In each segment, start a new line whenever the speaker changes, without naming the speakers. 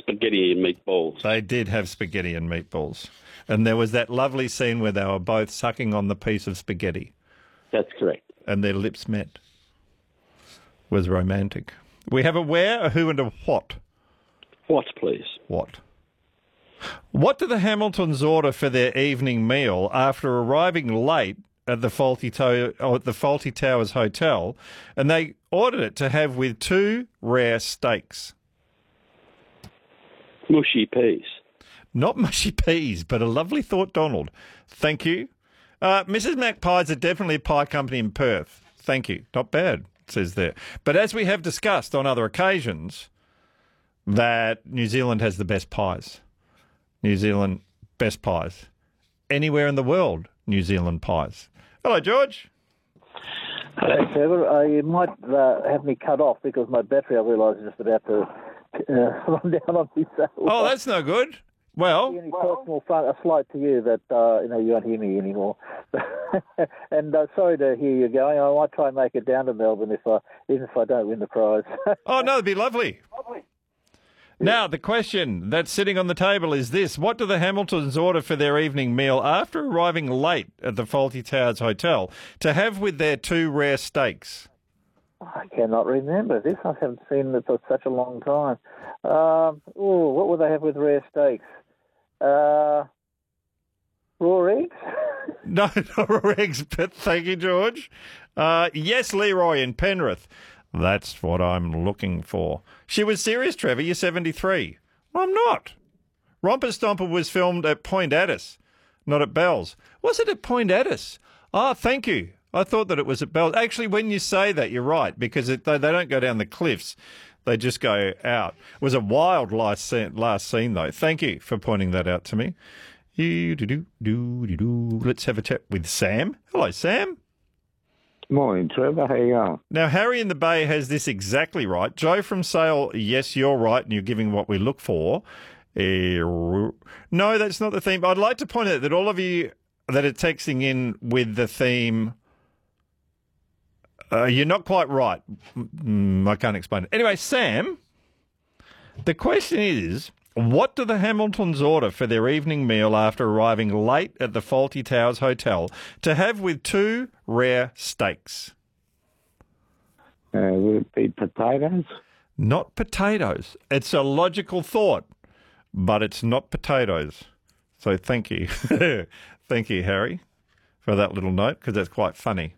spaghetti and meatballs.
They did have spaghetti and meatballs. And there was that lovely scene where they were both sucking on the piece of spaghetti.
That's correct.
And their lips met. It was romantic. We have a where, a who, and a what.
What, please?
What? What do the Hamiltons order for their evening meal after arriving late at the Fawlty Towers Hotel, and they ordered it to have with 2 rare steaks?
Mushy peas.
Not mushy peas, but a lovely thought, Donald. Thank you. Mrs. Magpies are definitely a pie company in Perth. Thank you. Not bad, it says there. But as we have discussed on other occasions, that New Zealand has the best pies. New Zealand, best pies. Anywhere in the world, New Zealand pies. Hello, George.
Hello, Trevor. You might have me cut off because my battery, I realise, is just about to run down on me. So,
oh, that's no good. Well,
any personal slight to you that you won't hear me anymore. And sorry to hear you going. I might try and make it down to Melbourne even if I don't win the prize.
Oh no, it'd be lovely. Now, the question that's sitting on the table is this. What do the Hamiltons order for their evening meal after arriving late at the Fawlty Towers Hotel to have with their 2 rare steaks?
I cannot remember this. I haven't seen it for such a long time. What would they have with rare steaks? Raw eggs?
No, not raw eggs, but thank you, George. Yes, Leroy in Penrith. That's what I'm looking for. She was serious, Trevor. You're 73. Well, I'm not. Romper Stomper was filmed at Point Addis, not at Bells. Was it at Point Addis? Ah, thank you. I thought that it was at Bells. Actually, when you say that, you're right, because they don't go down the cliffs. They just go out. It was a wild last scene, though. Thank you for pointing that out to me. Let's have a chat with Sam. Hello, Sam.
Morning, Trevor. How you going?
Now, Harry in the Bay has this exactly right. Joe from Sale, yes, you're right, and you're giving what we look for. No, that's not the theme. I'd like to point out that all of you that are texting in with the theme, you're not quite right. I can't explain it. Anyway, Sam, the question is, what do the Hamiltons order for their evening meal after arriving late at the Fawlty Towers Hotel to have with 2 rare steaks?
Would it be potatoes?
Not potatoes. It's a logical thought, but it's not potatoes. So thank you. Thank you, Harry, for that little note, because that's quite funny.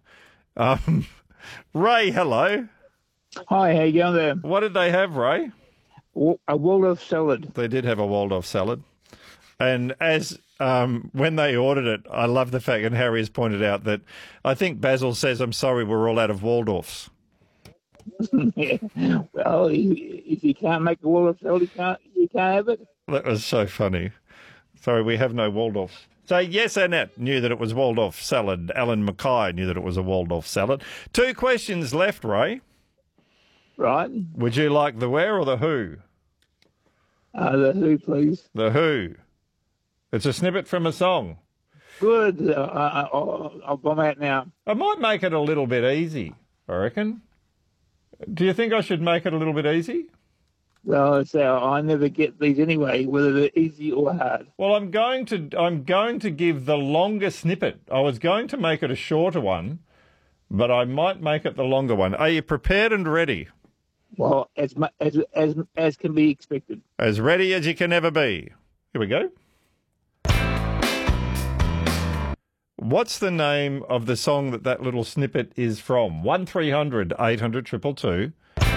Ray, hello.
Hi, how you going there?
What did they have, Ray?
A Waldorf salad.
They did have a Waldorf salad. And as when they ordered it, I love the fact, and Harry has pointed out, that I think Basil says, I'm sorry, we're all out of Waldorfs.
Yeah. Well, if you can't make a Waldorf salad, you can't have it.
That was so funny. Sorry, we have no Waldorfs. So, yes, Annette knew that it was Waldorf salad. Alan Mackay knew that it was a Waldorf salad. 2 questions left, Ray.
Right.
Would you like the where or the who?
The who, please.
The who. It's a snippet from a song.
Good. I'll bomb out now.
I might make it a little bit easy, I reckon. Do you think I should make it a little bit easy?
Well, I never get these anyway, whether they're easy or hard.
Well, I'm going to give the longer snippet. I was going to make it a shorter one, but I might make it the longer one. Are you prepared and ready?
Well, as can be expected.
As ready as you can ever be. Here we go. What's the name of the song that little snippet is from? 1300 800 222.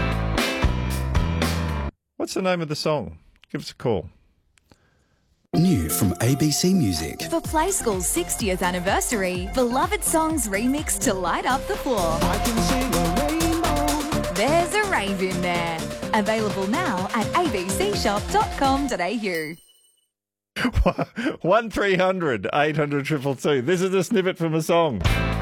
What's the name of the song? Give us a call.
New from ABC Music.
For Play School's 60th anniversary, beloved songs remixed to light up the floor.
I can sing a rainbow.
There's a rave in there. Available now at abcshop.com.au.
1300 800 222. This is a snippet from a song.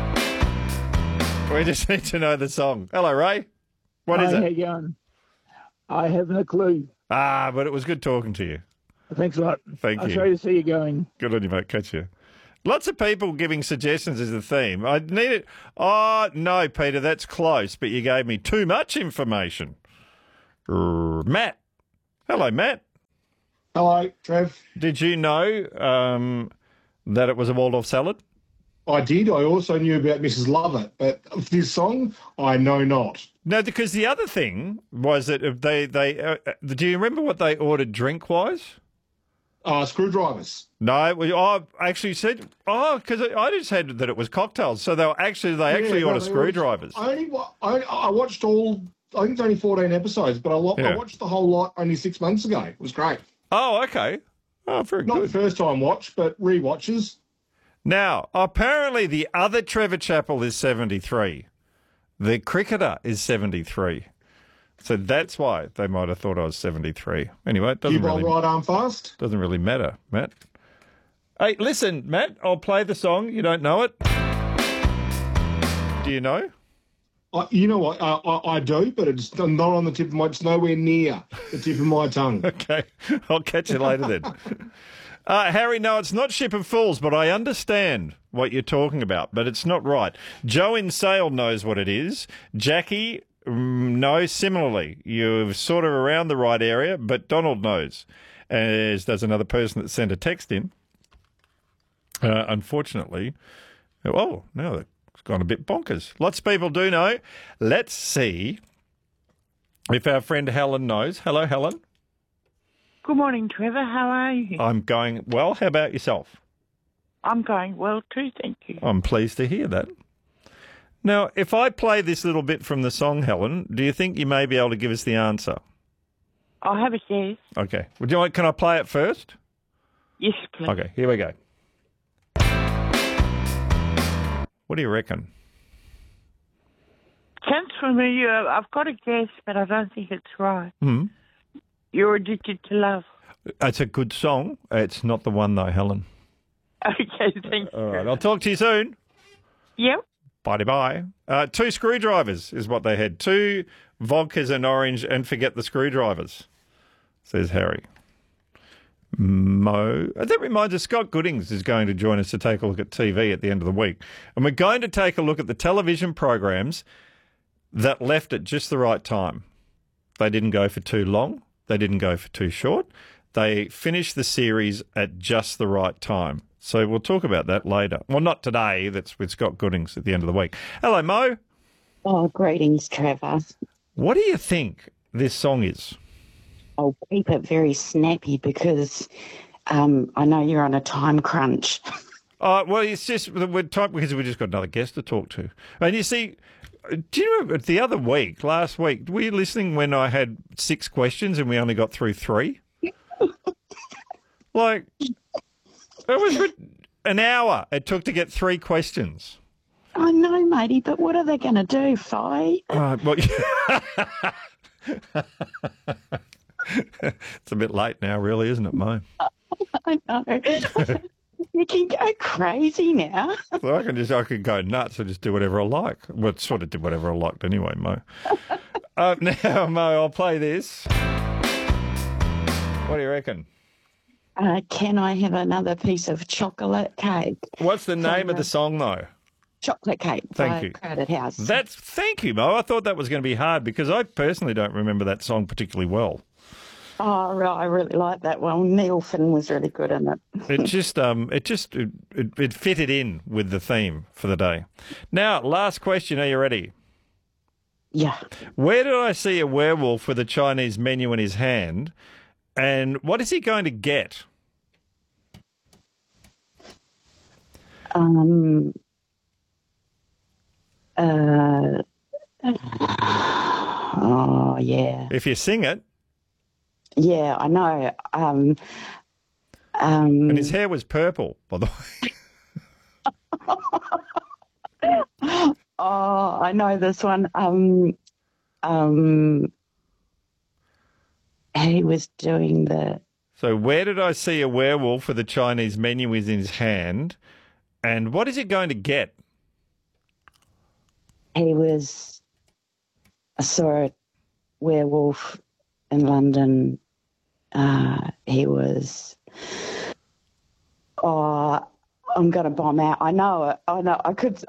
We just need to know the song. Hello, Ray. What is it?
How you going? I haven't a clue.
But it was good talking to you.
Thanks a lot.
Thank you.
I'm sorry to see you going.
Good on you, mate. Catch you. Lots of people giving suggestions as the theme. I need it. Oh, no, Peter, that's close, but you gave me too much information. Matt. Hello, Matt.
Hello, Trev.
Did you know that it was a Waldorf salad?
I did. I also knew about Mrs. Lovett, but this song, I know not.
No, because the other thing was that if they do you remember what they ordered drink-wise?
Screwdrivers.
No, I actually said, because I just said that it was cocktails. So they ordered screwdrivers.
I watched all, I think it's only 14 episodes, but I watched the whole lot only 6 months ago. It was great.
Oh, okay. Oh, very
Not
good.
first time watch, but re-watches.
Now, apparently the other Trevor Chappell is 73. The cricketer is 73. So that's why they might have thought I was 73. Anyway, it
Do you
doesn't
bowl right arm fast?
doesn't really matter, Matt. Hey, listen, Matt, I'll play the song. You don't know it? Do you know?
You know what? I do, but it's not on the tip of my... It's nowhere near the tip of my tongue.
Okay, I'll catch you later then. Harry, no, it's not Ship of Fools, but I understand what you're talking about, but it's not right. Joe in Sale knows what it is. Jackie, no, similarly. You're sort of around the right area, but Donald knows, as does another person that sent a text in. Unfortunately, no, it's gone a bit bonkers. Lots of people do know. Let's see if our friend Helen knows. Hello, Helen.
Good morning, Trevor. How are you?
I'm going well. How about yourself?
I'm going well too, thank you.
I'm pleased to hear that. Now, if I play this little bit from the song, Helen, do you think you may be able to give us the answer?
I'll have a guess.
Okay. Would you like? Can I play it first?
Yes, please.
Okay, here we go. What do you reckon?
Sounds familiar. I've got a guess, but I don't think it's right.
Hmm.
You're Addicted to Love.
It's a good song. It's not the one, though, Helen.
Okay, thank you.
All right, I'll talk to you soon.
Yep.
Bye-bye. 2 screwdrivers is what they had. 2 vodkas and orange, and forget the screwdrivers, says Harry. Mo. That reminds us, Scott Goodings is going to join us to take a look at TV at the end of the week. And we're going to take a look at the television programs that left at just the right time. They didn't go for too long. They didn't go for too short. They finished the series at just the right time. So we'll talk about that later. Well, not today. That's with Scott Goodings at the end of the week. Hello, Mo.
Oh, greetings, Trevor.
What do you think this song is?
I'll keep it very snappy because I know you're on a time crunch.
Well, it's just because we just got another guest to talk to. And you see, do you remember the other week, last week, were you listening when I had 6 questions and we only got through 3? Like, it was an hour it took to get 3 questions.
I know, matey, but what are they going to do, Fi?
Well, it's a bit late now, really, isn't it, Mo?
I know. You can go crazy now.
Well, I could go nuts and just do whatever I like. Well, sort of did whatever I liked anyway, Mo. Now, Mo, I'll play this. What do you reckon?
Can I have another piece of chocolate cake?
What's the name of the song, though?
Chocolate Cake
Thank
by
you.
Crowded House.
Thank you, Mo. I thought that was going to be hard because I personally don't remember that song particularly well.
Oh, right. I really like that one. Neil Finn was really good in it.
It fitted in with the theme for the day. Now, last question. Are you ready?
Yeah.
Where did I see a werewolf with a Chinese menu in his hand? And what is he going to get?
Oh, yeah.
If you sing it.
Yeah, I know.
And his hair was purple, by the way.
Oh, I know this one. He was doing the...
So where did I see a werewolf with a Chinese menu in his hand? And what is he going to get?
I saw a werewolf in London. He was... Oh, I'm going to bomb out. I know it. I know. I could...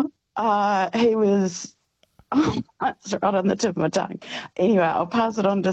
he was... That's right on the tip of my tongue. Anyway, I'll pass it on to